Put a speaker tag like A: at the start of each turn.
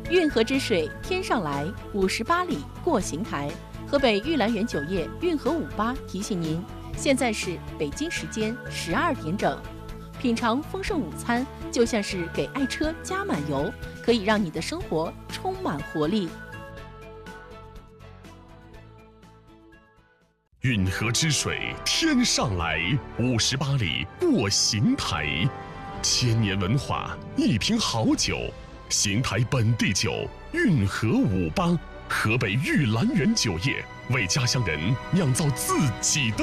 A: 运河之水天上来，58里过邢台。河北玉兰园酒业运河58提醒您，现在是北京时间12点整。品尝丰盛午餐，就像是给爱车加满油，可以让你的生活充满活力。
B: 运河之水天上来，58里过邢台。千年文化，一瓶好酒，邢台本地酒运河58，河北玉兰园酒业为家乡人酿造自己的